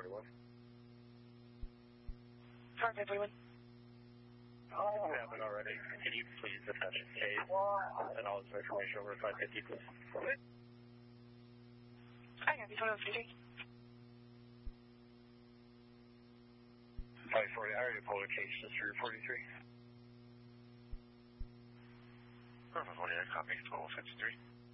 541. Car 541. Oh, we have it already. Can you please attach a case and all this information over 550, please? I got you, 2153. 540, I already pulled a case, just 343. Perfect, 49, copy, 1253.